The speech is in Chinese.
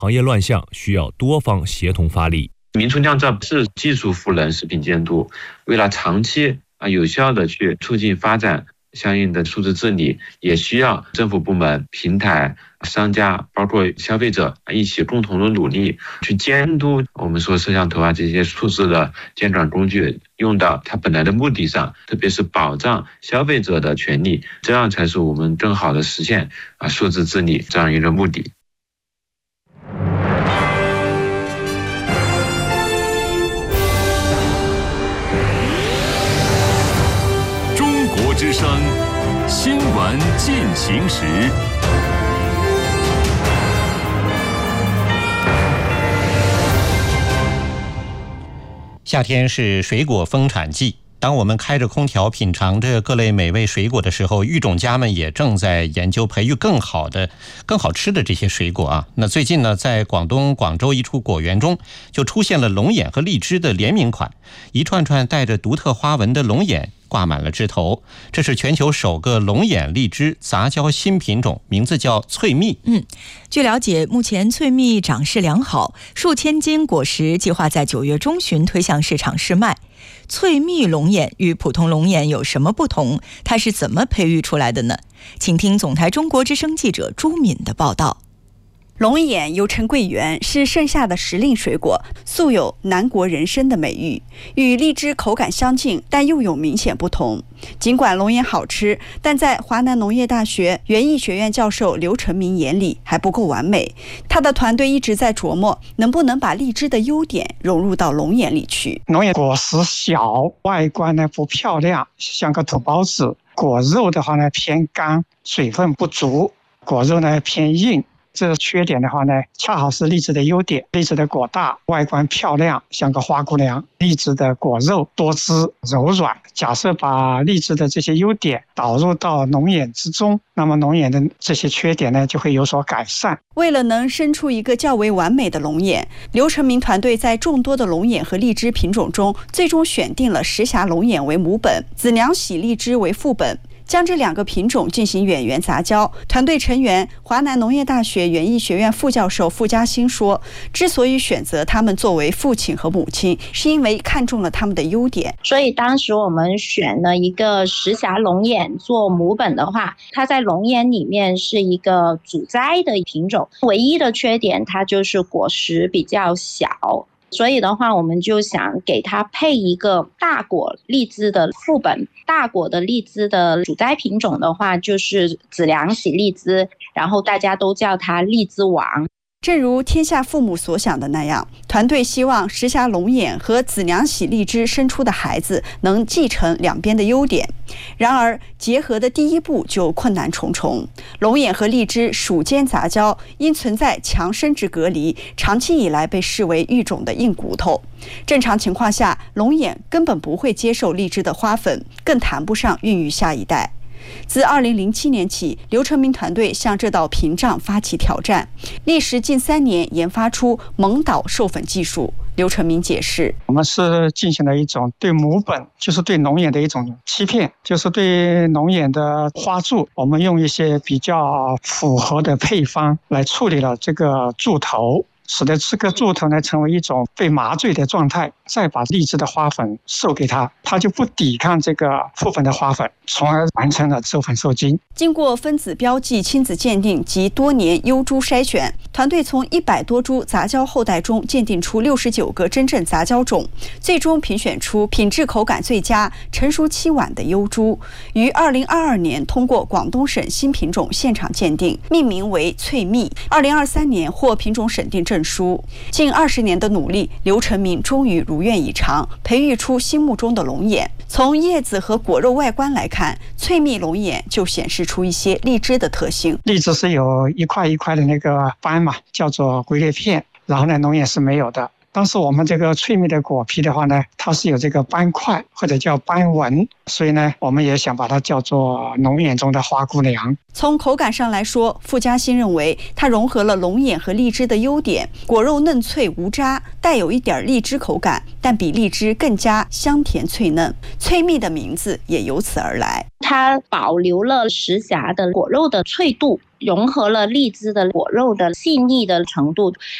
行业乱象需要多方协同发力。 民初酿造是技术赋能食品监督，为了长期有效的去促进发展相应的数字治理，也需要政府部门、平台、商家，包括消费者一起共同的努力，去监督我们说摄像头这些数字的监管工具用到它本来的目的上，特别是保障消费者的权利，这样才是我们更好的实现数字治理这样一个目的。 中国之声新闻进行时。 夏天是水果丰产季，当我们开着空调品尝着各类美味水果的时候，育种家们也正在研究培育更好吃的这些水果啊。那最近呢，在广东广州一处果园中，就出现了龙眼和荔枝的联名款，一串串带着独特花纹的龙眼挂满了枝头。这是全球首个龙眼荔枝杂交新品种，名字叫翠蜜。 据了解，目前翠蜜长势良好，数千斤果实计划在9月中旬推向市场试卖。翠蜜龙眼与普通龙眼有什么不同？它是怎么培育出来的呢？请听总台中国之声记者朱敏的报道。 龙眼又称桂圆，是盛夏的时令水果，素有南国人参的美誉。与荔枝口感相近，但又有明显不同。尽管龙眼好吃，但在华南农业大学园艺学院教授刘成明眼里还不够完美。他的团队一直在琢磨，能不能把荔枝的优点融入到龙眼里去。 龙眼果实小，外观呢不漂亮，像个土包子。果肉的话呢偏干，水分不足，果肉呢偏硬。这缺点的话呢，恰好是荔枝的优点。荔枝的果大，外观漂亮，像个花姑娘。荔枝的果肉多汁柔软。假设把荔枝的这些优点导入到龙眼之中，那么龙眼的这些缺点呢就会有所改善。 为了能生出一个较为完美的龙眼，刘成明团队在众多的龙眼和荔枝品种中，最终选定了石峡龙眼为母本，子娘喜荔枝为副本，将这2个品种进行远缘杂交。团队成员华南农业大学园艺学院副教授傅嘉兴说，之所以选择他们作为父亲和母亲，是因为看中了他们的优点。 所以当时我们选了一个石峡龙眼做母本的话，它在龙眼里面是一个主栽的品种，唯一的缺点它就是果实比较小。所以的话，我们就想给它配一个大果荔枝的副本。大果的荔枝的主栽品种的话，就是子良喜荔枝，然后大家都叫它荔枝王。 正如天下父母所想的那样，团队希望石峡龙眼和子良喜荔枝生出的孩子能继承两边的优点。然而，结合的第一步就困难重重。龙眼和荔枝属间杂交，因存在强生殖隔离，长期以来被视为育种的硬骨头。正常情况下，龙眼根本不会接受荔枝的花粉，更谈不上孕育下一代。自2007年起，刘成明团队向这道屏障发起挑战，历时近3年研发出蒙导授粉技术。刘成明解释， 我们是进行了一种对母本，就是对龙眼的一种欺骗，就是对龙眼的花柱，我们用一些比较符合的配方来处理了这个柱头，使得这个柱头呢成为一种被麻醉的状态，再把荔枝的花粉授给它，它就不抵抗这个授粉的花粉，从而完成了授粉受精。 经过分子标记、亲子鉴定及多年优株筛选，团队从100多株杂交后代中鉴定出69个真正杂交种，最终评选出品质口感最佳、成熟期晚的优株，于2022年通过广东省新品种现场鉴定，命名为翠蜜。2023年获品种审定证书。近20年的努力，刘成明终于如愿以偿，培育出心目中的龙眼。从叶子和果肉外观来看，翠蜜龙眼就显示出一些荔枝的特性。 荔枝是有一块一块的那个斑嘛，叫做龟裂片，然后呢龙眼是没有的。 但是我们这个脆蜜的果皮的话呢，它是有这个斑块或者叫斑纹，所以呢，我们也想把它叫做龙眼中的花姑娘。 从口感上来说，傅嘉欣认为它融合了龙眼和荔枝的优点，果肉嫩脆无渣，带有一点荔枝口感，但比荔枝更加香甜脆嫩。脆蜜的名字也由此而来。 它保留了石霞的果肉的脆度，融合了荔枝的果肉的细腻的程度，